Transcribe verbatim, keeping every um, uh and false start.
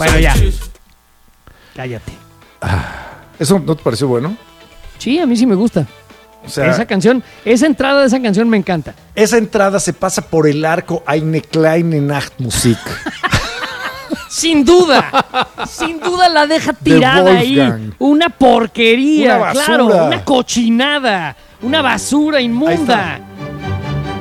Bueno, ya. Cállate. ¿Eso no te pareció bueno? Sí, a mí sí me gusta. O sea, esa canción, esa entrada de esa canción me encanta. Esa entrada se pasa por el arco Eine kleine Nachtmusik. Sin duda, sin duda la deja tirada ahí. Una porquería, Una basura. claro, una cochinada, una basura inmunda.